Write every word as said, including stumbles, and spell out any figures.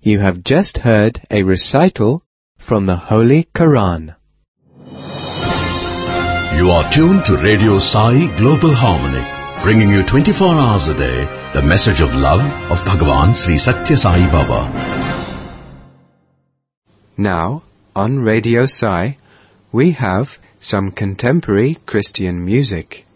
You have just heard a recital from the Holy Quran. You are tuned to Radio Sai Global Harmony, bringing you twenty-four hours a day the message of love of Bhagavan Sri Satya Sai Baba. Now, on Radio Sai, we have some contemporary Christian music.